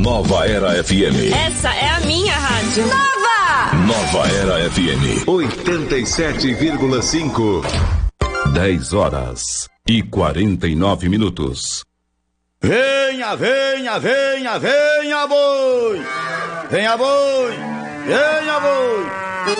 Nova Era FM. Essa é a minha rádio. Nova Era FM 87,5. 10h49. Venha, venha, venha, venha, boi! Venha, boi! Venha, boi!